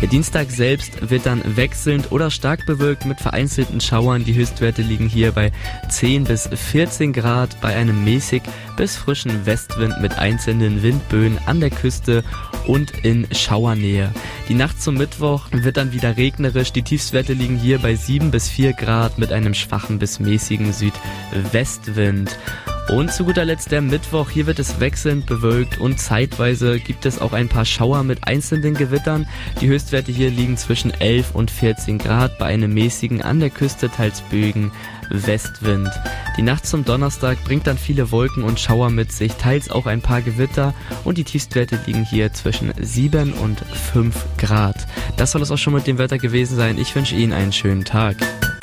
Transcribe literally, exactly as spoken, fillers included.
Der Dienstag selbst wird dann wechselnd oder stark bewölkt mit vereinzelten Schauern. Die Höchstwerte liegen hier bei zehn bis vierzehn Grad bei einem mäßig bis frischen Westwind mit einzelnen Windböen an der Küste und in Schauernähe. Die Nacht zum Mittwoch wird dann wieder regnerisch. Die Tiefstwerte liegen hier bei sieben bis vier Grad mit einem schwachen bis mäßigen Südwestwind. Und zu guter Letzt der Mittwoch. Hier wird es wechselnd bewölkt und zeitweise gibt es auch ein paar Schauer mit einzelnen Gewittern. Die Höchstwerte hier liegen zwischen elf und vierzehn Grad bei einem mäßigen, an der Küste teils böigen Westwind. Die Nacht zum Donnerstag bringt dann viele Wolken und Schauer mit sich, teils auch ein paar Gewitter und die Tiefstwerte liegen hier zwischen sieben und fünf Grad. Das soll es auch schon mit dem Wetter gewesen sein. Ich wünsche Ihnen einen schönen Tag.